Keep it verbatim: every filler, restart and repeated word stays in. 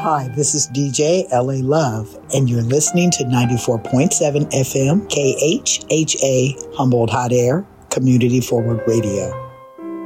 Hi, this is D J L A Love, and you're listening to ninety-four point seven F M K H H A Humboldt Hot Air Community Forward Radio.